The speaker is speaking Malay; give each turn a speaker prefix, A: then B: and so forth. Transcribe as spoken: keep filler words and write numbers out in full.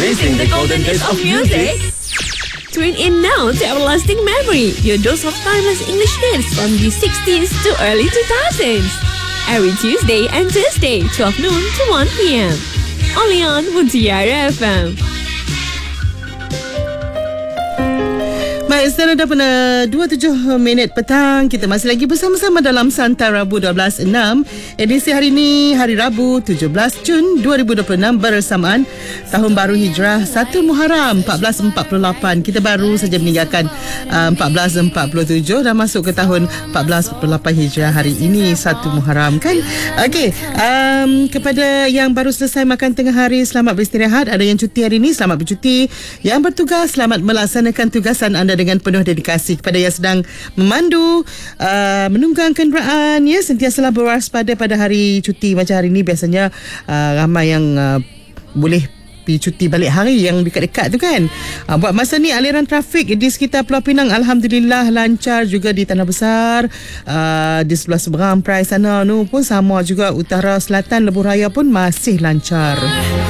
A: Reliving the golden days of music.
B: Tune in now to Everlasting Memory, your dose of timeless English hits from the sixties to early two thousands. Every Tuesday and Thursday, twelve noon to one p.m. Only on Mutiara F M.
C: Baik, sekarang dah pernah dua puluh tujuh minit petang. Kita masih lagi bersama-sama dalam Santai Rabu dua belas enam. Edisi hari ini, hari Rabu tujuh belas Jun dua ribu dua puluh enam, bersamaan Tahun Baru Hijrah satu Muharram empat belas empat puluh lapan. Kita baru saja meninggalkan uh, empat belas empat puluh tujuh dan masuk ke tahun empat belas empat puluh lapan Hijrah hari ini, satu Muharram kan. Okey, um, kepada yang baru selesai makan tengah hari, selamat beristirahat. Ada yang cuti hari ini, selamat bercuti. Yang bertugas, selamat melaksanakan tugasan anda dengan penuh dedikasi. Kepada yang sedang memandu, uh, menunggang kenderaan, ya, sentiasalah berwaspada pada hari cuti macam hari ini. Biasanya uh, ramai yang uh, boleh pergi cuti balik hari yang dekat-dekat tu kan. Uh, buat masa ni aliran trafik di sekitar Pulau Pinang alhamdulillah lancar, juga di Tanah Besar, uh, di sebelah seberang Perai sana tu pun sama juga. Utara, selatan, Lebuh Raya pun masih lancar.